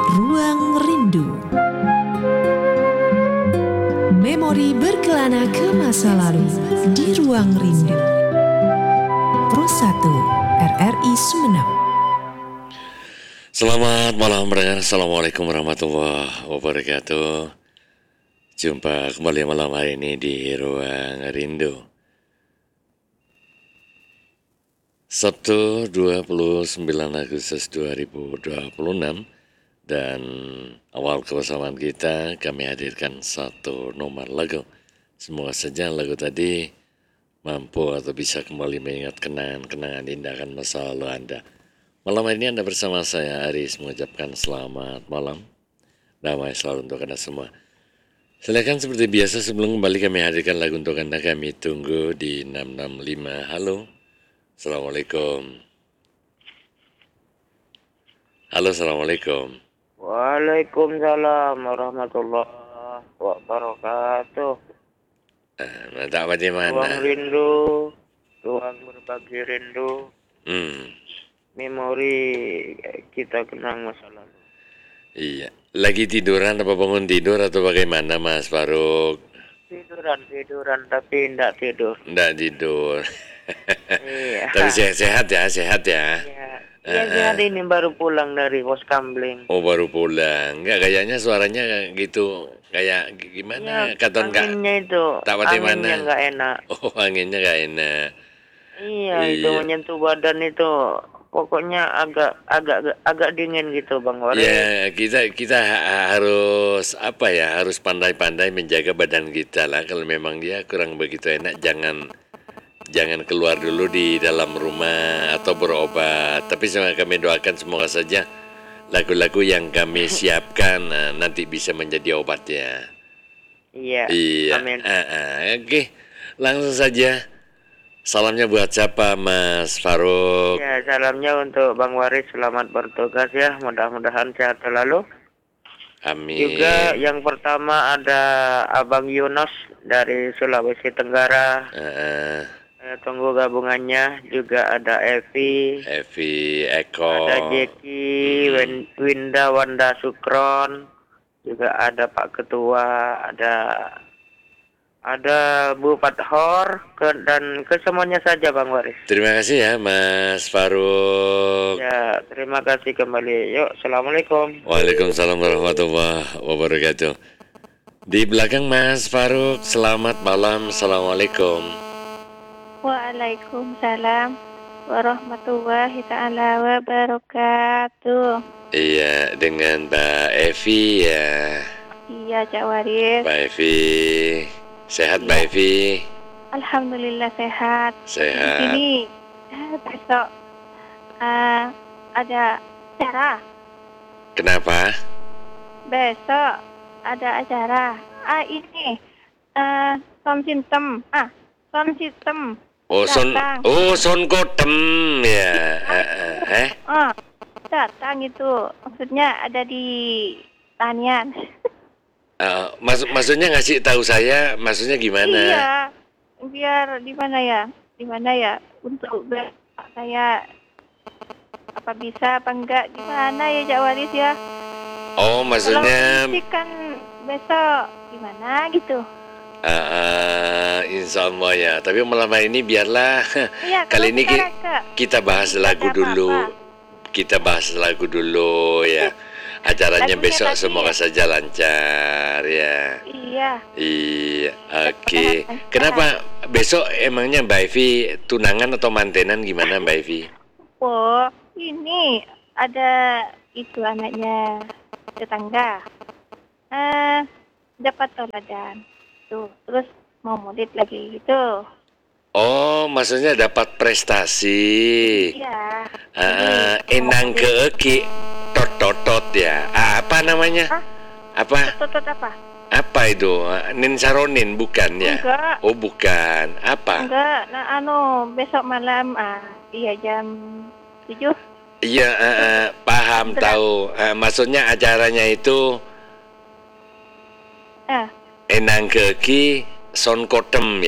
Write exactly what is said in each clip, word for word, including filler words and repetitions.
Ruang Rindu. Memori berkelana ke masa lalu di Ruang Rindu. Pro satu R R I Sumeneb. Selamat malam pendengar. Assalamualaikum warahmatullahi wabarakatuh. Jumpa kembali malam hari ini di Ruang Rindu. Sabtu dua puluh sembilan Agustus dua ribu dua puluh enam. Dan awal kebersamaan kita, kami hadirkan satu nomor lagu. Semoga saja lagu tadi mampu atau bisa kembali mengingat kenangan-kenangan indah akan masa lalu Anda. Malam ini Anda bersama saya, Aris, mengucapkan selamat malam. Damai selalu untuk Anda semua. Silakan seperti biasa, sebelum kembali kami hadirkan lagu untuk Anda. Kami tunggu di enam enam lima. Halo, Assalamualaikum. Halo, Assalamualaikum. Waalaikumsalam warahmatullahi wabarakatuh. Eh, tak bagaimana? Ruang rindu, ruang berbagi rindu, Hmm, memori kita kenang masa lalu. iya. Lagi tiduran apa bangun tidur atau bagaimana, Mas Faruk? Tiduran, tiduran, tapi tidak tidur. Nggak tidur. Iya. Tapi sehat-sehat ya, sehat ya. Iya, ya, hari ini baru pulang dari pos kambling. Oh, baru pulang. Nggak, kayaknya suaranya gitu. Kayak gimana? Ya, Katon nggak? anginnya itu, tak bagaimana? anginnya nggak enak. Oh, anginnya nggak enak. Iya, Iya. itu menyentuh badan itu. Pokoknya agak agak agak dingin gitu, Bang Waris. Ya, kita kita ha- harus apa ya? Harus pandai-pandai menjaga badan kita lah. Kalau memang dia kurang begitu enak, jangan jangan keluar dulu di dalam rumah atau berobat. Tapi sama kami doakan semoga saja lagu-lagu yang kami siapkan nah, nanti bisa menjadi obatnya. Iya. Iya. Amin. Ah, ah. Oke, langsung saja. Salamnya buat siapa, Mas Faruk? Ya, salamnya untuk Bang Waris, selamat bertugas ya, mudah-mudahan sehat selalu. Amin. Juga yang pertama ada Abang Yunus dari Sulawesi Tenggara. Ah, ah. Saya tunggu gabungannya. Juga ada Evi, Evi, Eko. ada Jeki, Wen- Winda Wanda Sukron. Juga ada Pak Ketua, ada ada Bu Fathor, ke, dan ke semuanya saja Bang Waris. Terima kasih ya, Mas Faruk. Ya, terima kasih kembali. Yuk, Assalamualaikum. Waalaikumsalam warahmatullahi wabarakatuh. Di belakang Mas Faruk, selamat malam. Assalamualaikum. Waalaikumsalam warahmatullahi ta'ala wabarakatuh. Iya, dengan Mbak Evi ya. Iya, Cak Waris. Mbak Evi, sehat Iya. Mbak Evi? Alhamdulillah sehat. Sehat. Ini eh, besok eh, ada acara. Kenapa? Besok ada acara. Ah ini eh sound system. Ah sound system. Oh, son, Datang. oh, son kotem ya. Eh, eh, eh? Ah datang itu. Maksudnya ada di Tanian. Eh, maksud, maksudnya ngasih tahu saya, maksudnya gimana? Iya, biar di mana ya, di mana ya, untuk be- saya apa bisa apa enggak, gimana ya Cak Waris ya? Oh, Kalau maksudnya, musik kan besok gimana gitu? eh, eh, insya Allah ya. Tapi malam hari ini biarlah Iya, kali kalau ini ki- sekarang, Kak, kita bahas tidak lagu ada dulu. apa-apa. Kita bahas lagu dulu ya. Acaranya Lagunya besok tadi semoga ya? saja lancar ya. Iya, Iya, oke. Lancar. Kenapa besok emangnya Mbak Evi tunangan atau mantenan gimana Mbak Evi? oh ini ada itu anaknya tetangga, eh dapat toladan, tuh terus mau mudik lagi gitu. Oh, maksudnya dapat prestasi. Iya. Ah, Jadi, enang mau ke eki tot tot tot ya. Ah, apa namanya? Hah? Apa? Tot tot apa? Apa itu? Ah, Nin Saronin bukan ya? Enggak. Oh, bukan. Apa? Enggak, nah anu besok malam ah iya jam tujuh. Iya, ah, ah, paham Sudah. tahu. Ah, maksudnya acaranya itu Ah, enang ke eki son kotem ya.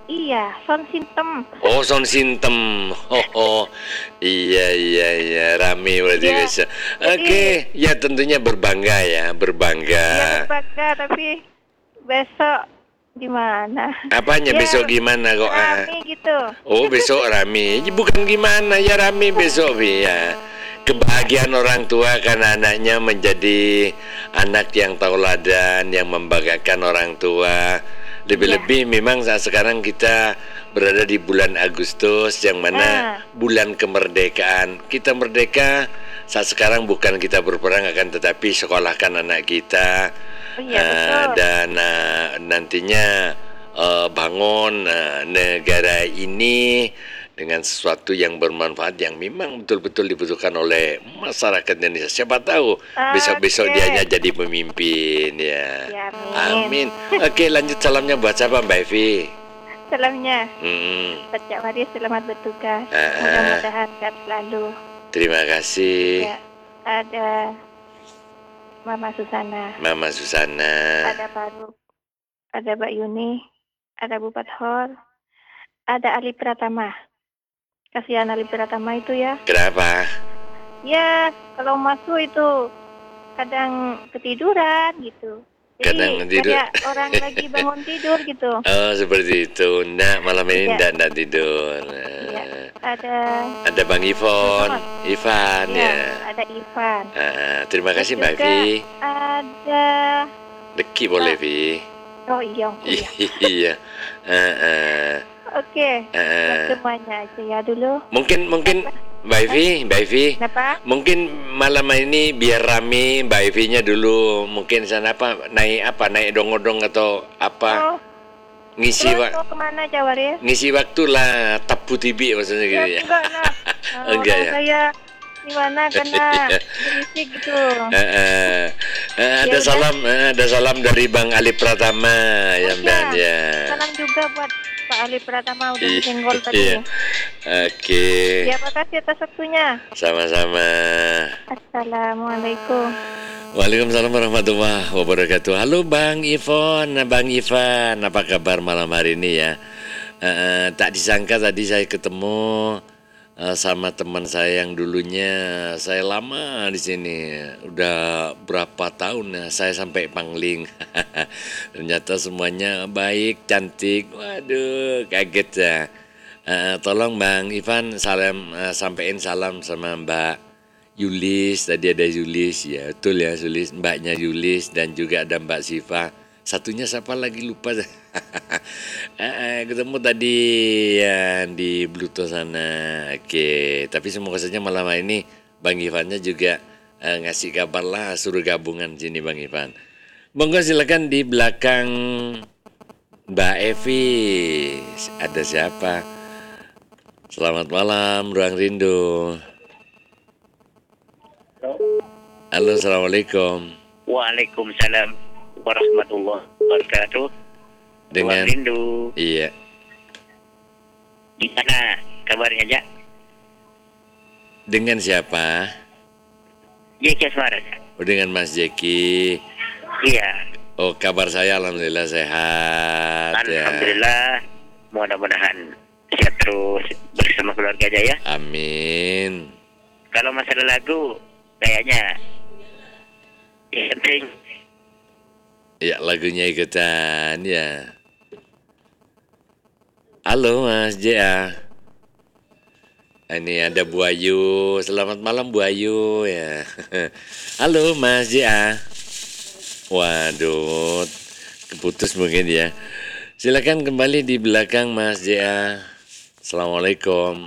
Iya, Son Sintem. Oh, Son Sintem. Oh, oh. Iya, iya, iya. Rame berarti Iya. besok. Jadi- Oke, ya tentunya berbangga ya, berbangga. Iya berbangga, tapi besok gimana? Apanya Ya, besok gimana kok? ah? Rame gitu. Oh, besok rame. Ya, bukan gimana ya, rame besok Vi ya. Kebahagiaan orang tua karena anaknya menjadi anak yang tauladan, yang membanggakan orang tua. Lebih-lebih memang saat sekarang kita berada di bulan Agustus yang mana Ah. bulan kemerdekaan. Kita merdeka saat sekarang bukan kita berperang, akan tetapi sekolahkan anak kita. Oh iya, Ah, betul. dan ah, nantinya eh, bangun ah, negara ini dengan sesuatu yang bermanfaat yang memang betul-betul dibutuhkan oleh masyarakat Indonesia. Siapa tahu besok-besok Oke. dianya jadi pemimpin ya. Ya, Amin. amin. Oke, lanjut salamnya buat siapa Mbak Evi? Salamnya, Hmm, Pak Cak Waris selamat bertugas. Ah, ah. Mudah-mudahan sehat selalu. terima kasih Ya, ada Mama Susana, Mama Susana. ada Faruk, ada Mbak Yuni, ada Bu Pathor, ada Ali Pratama. Kasihan Ali Pratama itu ya. Kenapa? Ya, kalau masuk itu kadang ketiduran gitu. Jadi Kadang tidur. kayak orang lagi bangun tidur gitu. Oh, seperti itu. Nah, malam ini Iya. ndak ndak tidur. Iya. Nah, Ada ada Bang Ivon, Ivan ya, ya. ada Ivan. Ah, terima Terus kasih Mbak juga Evi. Ada Deki boleh Vi. Oh iya, oh iya. Iya. Ah, ah, Oke. ah. Buat semuanya aja ya dulu. Mungkin mungkin Mbak Evi, Mbak Evi. Kenapa? Mungkin malam ini biar rame Mbak Evi-nya dulu. Mungkin sana apa naik apa naik dong-dong atau apa Oh, ngisi terus wa- mau kemana Jawaris? ngisi waktu lah tabu tibi maksudnya gitu Ya, ya. enggak lah. Nah, Enggak orang ya? saya gimana karena Iya. berisik gitu. Eh, eh, eh, ada Ya udah. salam, eh, ada salam dari Bang Ali Pratama ya Oh, Mbak iya. ya. Salam juga buat Pak Ali Pratama udah Ih, menyenggol tadi. iya. Oke, Ya, makasih atas waktunya. sama-sama. Assalamualaikum. Waalaikumsalam warahmatullahi wabarakatuh. Halo Bang Ivon, Bang Ivan, apa kabar malam hari ini ya? Eh, eh, tak disangka tadi saya ketemu eh, sama teman saya yang dulunya saya lama di sini, udah berapa tahun ya saya sampai pangling. Ternyata semuanya baik, cantik. Waduh, kaget ya. Eh, tolong Bang Ivan salam eh, sampein salam sama Mbak Yulis, tadi ada Yulis ya, betul ya Yulis, mbaknya Yulis dan juga ada Mbak Siva. Satunya siapa lagi lupa. eh, eh, ketemu tadi ya di Bluetooth sana. Oke, tapi semoga saja malam hari ini Bang Ivannya juga eh, ngasih kabar lah, suruh gabungan sini Bang Ivan. Monggo silakan di belakang Mbak Evi. Ada siapa? Selamat malam, Ruang Rindu. Halo, assalamualaikum. Waalaikumsalam warahmatullahi wabarakatuh. Dengan Ruang Rindu. iya, Gimana kabarnya aja? dengan siapa? Jeki Asmara. Oh, dengan Mas Jeki. Iya. Oh, kabar saya alhamdulillah sehat ya. Alhamdulillah. Mudah-mudahan sehat terus bersama keluarga aja ya. Amin. Kalau masalah lagu kayaknya yang penting Ya, lagunya ikutan ya. Halo Mas J A. Ini ada Bu Ayu. Selamat malam Bu Ayu ya. Halo Mas J A. Waduh, keputus mungkin ya. Silakan kembali di belakang Mas J A. Assalamualaikum.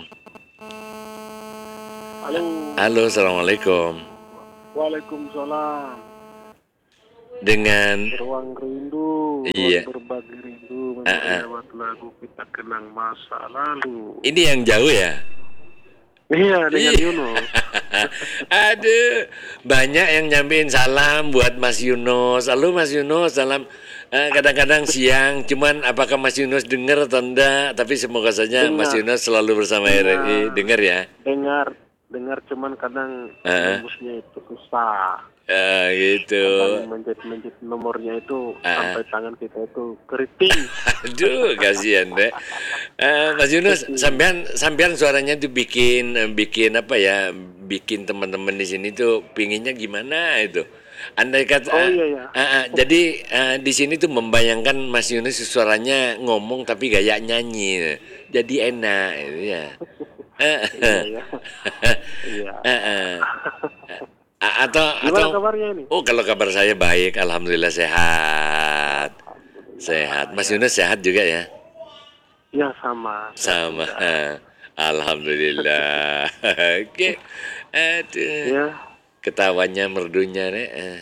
Halo, Halo, assalamualaikum. waalaikumsalam. Dengan Ruang rindu, Iya. ruang berbagi rindu, Ah, ah. membuat lagu kita kenang masa lalu. ini yang jauh ya. Iya, dengan Iya. Yuno. Aduh, banyak yang nyampein salam buat Mas Yunus. Halo Mas Yunus, salam. Eh, kadang-kadang siang, cuman apakah Mas Yunus dengar atau enggak? Tapi semoga saja Dengar. Mas Yunus selalu bersama R R I. Dengar. Dengar ya. Dengar, dengar cuman kadang Heeh. nembusnya itu susah. Ah, gitu. Kadang mencet-mencet nomornya itu Ah. sampai tangan kita itu keriting. Aduh, kasihan deh. Eh, Mas Yunus, sampean sampean suaranya tuh bikin eh, bikin apa ya? Bikin teman-teman di sini tuh pinginnya gimana itu? Andai kata, Oh, eh, iya, ya. eh, eh, jadi eh, di sini tuh membayangkan Mas Yunus suaranya ngomong tapi gaya nyanyi, jadi enak, itu ya. Eh, Iya, ya. Iya. eh, eh. A- atau Gimana atau kabarnya ini? oh, kalau kabar saya baik, alhamdulillah sehat, sehat. Mas Yunus sehat juga ya? Ya sama. Sama. eh, Alhamdulillah. Oke. Aduh. Ya. Ketawanya merdunya nih. eh.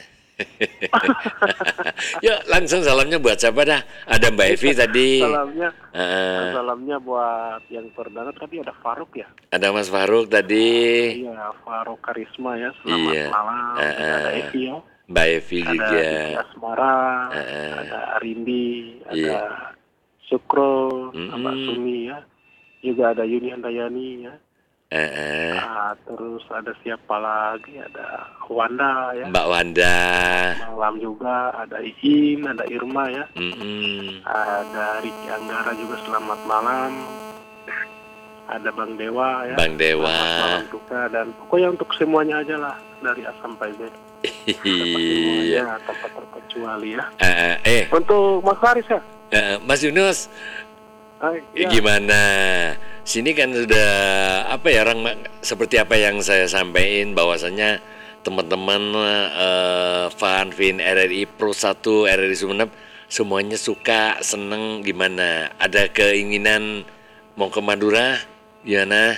Yuk langsung salamnya buat siapa dah? Ada Mbak Evi tadi. Salamnya, Eh, salamnya buat yang perdana tadi ada Faruk ya. ada Mas Faruk tadi. Iya, Faruk Karisma ya. Selamat Iya. malam. Eh, Ada eh. Evi ya. Mbak Evi Ada juga. Diki Asmara, Eh. ada Arindi, ada Iya. Sukro, Mm-mm. Mbak Sumi ya. Juga ada Yuni Handayani ya. Eh, eh. Ah, terus ada siapa lagi? Ada Wanda ya. Mbak Wanda. Malam juga ada Iin, ada Irma ya. Mm-mm. Ada Riki Anggara juga selamat malam. Ada Bang Dewa ya. Bang Dewa. Selamat malam juga, dan pokoknya untuk semuanya aja lah dari A sampai Z. Iya. Semuanya tanpa terkecuali ya. Eh, eh, Untuk Mas Haris ya. eh, Mas Yunus, Hai, eh, ya. gimana? Sini kan sudah apa ya orang ma- seperti apa yang saya sampaikan bahwasanya teman-teman eh, fan Fin R R I Pro satu R R I Sumeneb semuanya suka, seneng, gimana? Ada keinginan mau ke Madura? Gimana?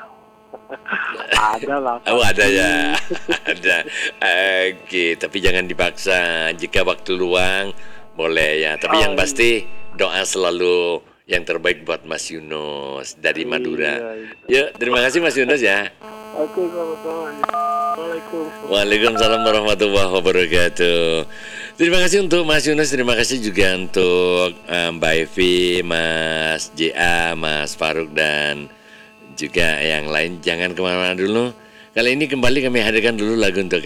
Ada lah. Oh, ada ya. Ada. Oke, tapi jangan dipaksa. Jika waktu luang boleh ya. Tapi Oh, yang iya. pasti doa selalu yang terbaik buat Mas Yunus dari Madura. Iya, Yuk, terima kasih Mas Yunus ya. Oke, sama-sama. Waalaikumsalam. Waalaikumsalam warahmatullahi wabarakatuh. Terima kasih untuk Mas Yunus, terima kasih juga untuk eh, Mbak Evi, Mas J A, Mas Faruk, dan juga yang lain. Jangan kemana-mana dulu. Kali ini kembali kami hadirkan dulu lagu untuk